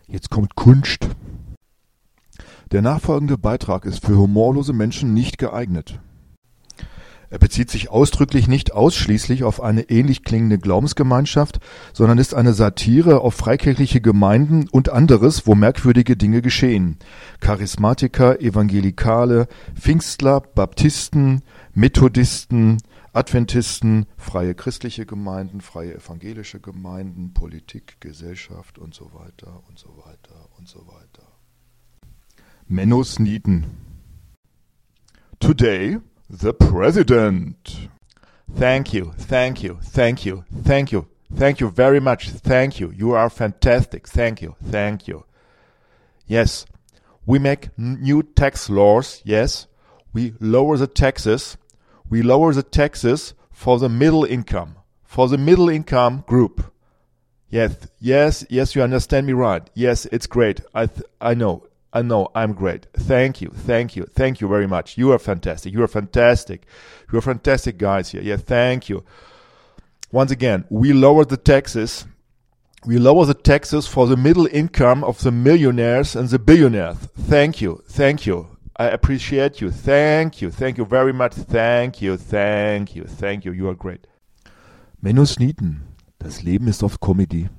Jetzt kommt Kunst. Der nachfolgende Beitrag ist für humorlose Menschen nicht geeignet. Er bezieht sich ausdrücklich nicht ausschließlich auf eine ähnlich klingende Glaubensgemeinschaft, sondern ist eine Satire auf freikirchliche Gemeinden und anderes, wo merkwürdige Dinge geschehen. Charismatiker, Evangelikale, Pfingstler, Baptisten, Methodisten, Adventisten, freie christliche Gemeinden, freie evangelische Gemeinden, Politik, Gesellschaft und so weiter und so weiter und so weiter. Menno Sneeden. Today, the President. Thank you, thank you, thank you, thank you, thank you very much, thank you. You are fantastic, thank you, thank you. Yes, we make new tax laws, yes. We lower the taxes for the middle income group. Yes, you understand me right. Yes, it's great. I know, I'm great. Thank you very much. You are fantastic. You are fantastic guys here. Yeah, thank you. Once again, we lower the taxes for the middle income of the millionaires and the billionaires. Thank you. I appreciate you. Thank you very much. Thank you. You are great. Menno Sneeden. Das Leben ist oft Comedy.